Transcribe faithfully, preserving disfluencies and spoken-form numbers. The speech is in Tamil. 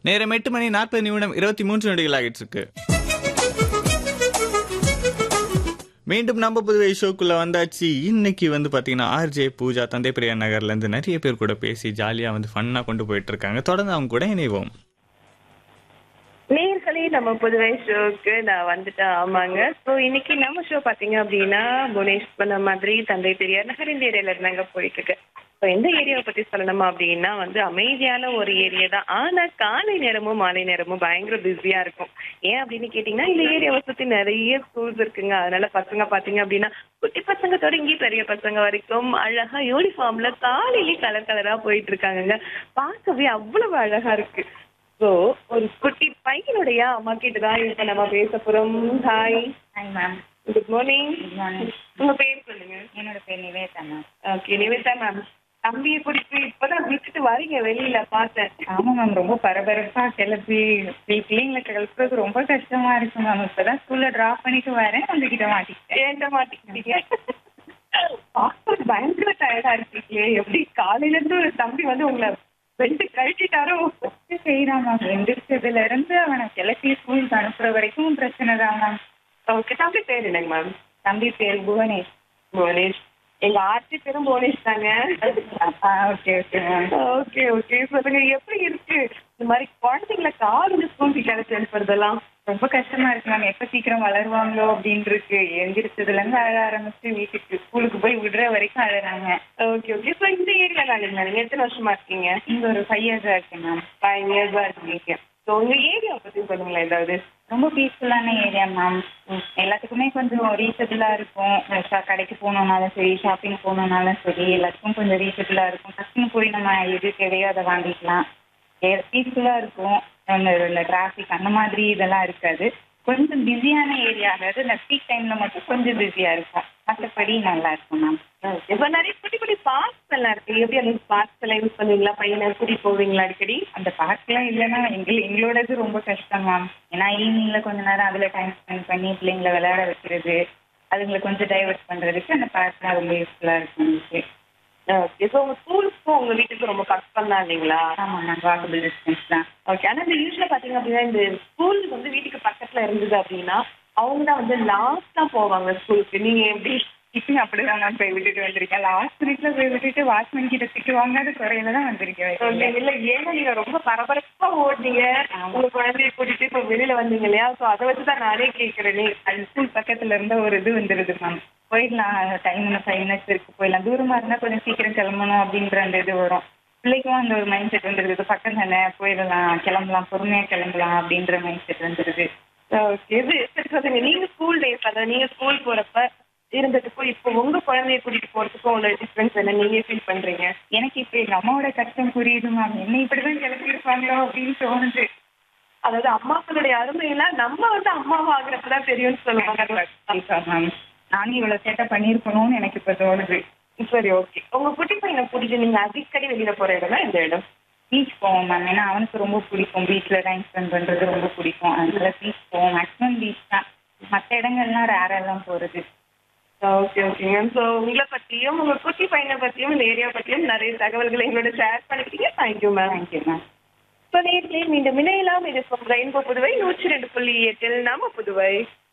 நேரம் எட்டு மணி நாற்பது நிமிடம் இருபத்தி மூன்று நொடிகள் ஆகிட்டு இருக்கு. மீண்டும் நம்ம புதுவை ஷோக்குள்ள வந்தாச்சு. இன்னைக்கு வந்து பாத்தீங்கன்னா ஆர்ஜே பூஜா தந்தை பெரியார் நகர்ல இருந்து நிறைய பேர் கூட பேசி ஜாலியா வந்து ஃபன்னா கொண்டு போயிட்டு இருக்காங்க. தொடர்ந்து அவங்க கூட இணைவோம். நேர்களே நம்ம புதுவை ஷோக்கு நான் வந்துட்டேன். ஆமாங்க. ஸோ இன்னைக்கு நம்ம ஷோ பார்த்தீங்க அப்படின்னா புவனேஷ் பண்ண மாதிரி தந்தை பெரியார் நகர் இந்த ஏரியால இருந்தாங்க போயிட்டு இருக்கு. ஸோ எந்த ஏரியாவை பத்தி சொல்லணுமா அப்படின்னா வந்து அமைதியான ஒரு ஏரியா தான். ஆனா காலை நேரமும் மாலை நேரமும் பயங்கர பிஸியா இருக்கும். ஏன் அப்படின்னு கேட்டீங்கன்னா இந்த ஏரியாவை சுத்தி நிறைய ஸ்கூல்ஸ் இருக்குங்க. அதனால பசங்க பாத்தீங்க அப்படின்னா குட்டி பசங்க தொடங்கி பெரிய பசங்க வரைக்கும் அழகா யூனிஃபார்ம்ல காலையிலேயே கலர் கலரா போயிட்டு இருக்காங்க. பார்க்கவே அவ்வளவு அழகா இருக்கு. ஸோ ஒரு குட்டி பையனுடைய அம்மா கிட்ட தான் இப்ப நம்ம பேச போறோம். Hi. Hi ma'am. Good morning. Good morning. உங்க பேர் சொல்லுங்க. என்னோட பேர் Nivetha ma'am. Okay Nivetha ma'am. தம்பியை கூட்டிட்டு இப்பதான் விட்டுட்டு வரீங்க வெளியில பார்த்தேன். ஆமா மேம், ரொம்ப பரபரப்பா கிளப்பி பிள்ளைங்களை கிளப்புறது ரொம்ப கஷ்டமா இருக்கு மேம். இப்பதான் ஸ்கூல்ல டிராப் பண்ணிட்டு வரேன், உங்ககிட்ட மாட்டிக்கிட்டேன். ஏன்ட்ட மாட்டிக்கிட்டீங்க? பயங்கர டயர்டா இருக்கீங்களே. எப்படி காலையில இருந்து ஒரு தம்பி வந்து உங்களை வெண்டு கழட்டிட்டாரோ? செய்யறான் மேம். எந்திரிச்சதுல இருந்து அவனை கிளப்பி ஸ்கூலுக்கு அனுப்புற வரைக்கும் பிரச்சனை தான் மேம். ஓகே. தம்பி பேர் என்னங்க மேம்? தம்பி பேர் புவனேஷ். புவனேஷ். எங்க ஆர்த்தி பேரும் புவனேஷ் தாங்க. Okay okay ma'am. Okay okay. சொல்லுங்க, எப்படி இருக்கு இந்த மாதிரி குழந்தைங்களை காலையில ஸ்கூலுக்கு கிளப்பி அனுப்புறதெல்லாம்? ரொம்ப கஷ்டமா இருக்கு மேம். எப்ப சீக்கிரம் வளருவாங்களோ அப்படின்னு இருக்கு. எந்திரிச்சதுல இருந்து அழ ஆரம்பிச்சு வீட்டுக்கு ஸ்கூலுக்கு போய் விடுற வரைக்கும் அழறாங்க. Okay okay. ஸோ இந்த ஏரியால தானுங்களா நீங்க எத்தனை வருஷமா இருக்கீங்க? இங்க ஒரு ஃபைவ் இயர்ஸா இருக்கு மேம். ஃபைவ் இயர்ஸா இருக்கீங்க. ஸோ உங்க ஏரியாவை பத்தி சொல்லுங்களேன் ஏதாவது. ரொம்ப பீஸ்ஃபுல்லான ஏரியா மேம். எல்லாத்துக்குமே கொஞ்சம் ரீசபிளா இருக்கும். கடைக்கு போனோம்னாலும் சரி, ஷாப்பிங் போனோம்னாலும் சரி, எல்லாத்துக்கும் கொஞ்சம் ரீசபிளா இருக்கும். டக்குன்னு போய் நம்ம எது தேவையோ அதை வாங்கிக்கலாம். பீஸ்ஃபுல்லா இருக்கும். இந்த டிராஃபிக் அந்த மாதிரி இதெல்லாம் இருக்காது. கொஞ்சம் பிஸியான ஏரியா, அதாவது இந்த பீக் டைம்ல மட்டும் கொஞ்சம் பிஸியா இருக்கும். மற்றபடி நல்லா இருக்கும் மேம். இப்போ நிறைய குட்டி குட்டி பார்க்ஸ் எல்லாம் இருக்கு. எப்படி அந்த பார்க்ஸ் எல்லாம் யூஸ் பண்ணுவீங்களா? பையனை கூட்டிட்டு போவீங்களா அடிக்கடி? அந்த பார்க்லாம் இல்லைன்னா எங்க எங்களோடது ரொம்ப கஷ்டம் மேம். ஏன்னா ஈவினிங்ல கொஞ்ச நேரம் அதுல டைம் ஸ்பெண்ட் பண்ணி பிள்ளைங்களை விளையாட வைக்கிறது, அதுங்களை கொஞ்சம் டைவர்ட் பண்றதுக்கு அந்த பார்க்லாம் ரொம்ப யூஸ்ஃபுல்லா இருக்கும் எங்களுக்கு. ஓகே. ஸோ உங்க ஸ்கூலுக்கும் உங்க வீட்டுக்கு ரொம்ப பக்கம் தான் இல்லைங்களா? ஆமா மேம், வாக்கபிள் டிஸ்டன்ஸ் தான். ஓகே. ஆனா இந்த யூஸ்வலா பாத்தீங்க அப்படின்னா இந்த ஸ்கூல் வந்து வீட்டுக்கு பக்கத்துல இருந்தது அப்படின்னா அவங்க தான் வந்து லாஸ்டா போவாங்க ஸ்கூலுக்கு. நீங்க எப்படி? இப்பயும் அப்படிதான் நான் போய் விட்டுட்டு வந்திருக்கேன். லாஸ்ட் மினிட்ல போய் விட்டுட்டு வாட்ச்மேன் கிட்ட திட்டுவாங்க, அது குறையில தான் வந்திருக்கேன். இல்ல ஏன்னா நீங்க ரொம்ப பரபரப்பா ஓடுனீங்க, உங்க குழந்தைய கூட்டிட்டு இப்ப வெளியில வந்தீங்க இல்லையா? ஸோ அதை வச்சுதான் நானே கேட்கறேனே. அது ஸ்கூல் பக்கத்துல இருந்த ஒரு இது வந்துருது மேம். போயிடலாம், டைம் இன்னும் ஃபைவ் மினிட்ஸ் இருக்கு, போயிடலாம். தூரமா இருந்தா கொஞ்சம் சீக்கிரம் கிளம்பணும் அப்படின்ற அந்த இது வரும். பிள்ளைக்கும் அந்த ஒரு மைண்ட் செட் வந்துருது. பக்கம் தானே, போயிடலாம், கிளம்பலாம், பொறுமையா கிளம்பலாம் அப்படின்ற மைண்ட் செட் வந்துருது. ஓகே. இது சரி சொல்லுங்க, நீங்க ஸ்கூல் டேஸ் அதாவது நீங்க ஸ்கூல் போறப்ப இருந்ததுக்கும் இப்போ உங்க குழந்தைய கூட்டிட்டு போறதுக்கும் உங்களோட டிஃபரன்ஸ் என்ன நீங்க ஃபீல் பண்றீங்க? எனக்கு இப்ப எங்க அம்மாவோட கஷ்டம் புரியுது மேம். என்ன இப்படிதான் கிளம்பி இருப்பாங்களோ அப்படின்னு தோணுது. அதாவது அம்மாக்களுடைய அருமையெல்லாம் நம்ம வந்து அம்மாவா ஆகுறப்பதான் தெரியும்னு சொல்லுவாங்க மேம். நானும் இவ்வளவு சேட்டை பண்ணிருக்கணும்னு எனக்கு இப்ப தோணுது. சரி ஓகே. உங்க குட்டி பையனை கூட்டிட்டு நீங்க அடிக்கடி வெளியில போற இடம்னா இந்த இடம்? பீச் போவோம் மேம். ஏன்னா அவனுக்கு ரொம்ப பிடிக்கும், பீச்ல டைம் ஸ்பெண்ட் பண்றது ரொம்ப பிடிக்கும். அதனால பீச் போவோம். மேக்ஸிமம் பீச் தான். மற்ற இடங்கள்லாம் ரேரெல்லாம் போறது. ஓகே ஓகேங்க. ஸோ உங்களை பத்தியும் உங்க குட்டி பையனை பத்தியும் இந்த ஏரியா பத்தியும் நிறைய தகவல்களை எங்களோட ஷேர் பண்ணிக்கிட்டீங்க. Thank you ma'am. Thank you ma'am. So நேர்களே மீண்டும் இணையலாம். இது ரெயின்போ புதுவை நூற்றி ரெண்டு புள்ளி எட்டில் நம்ம புதுவை.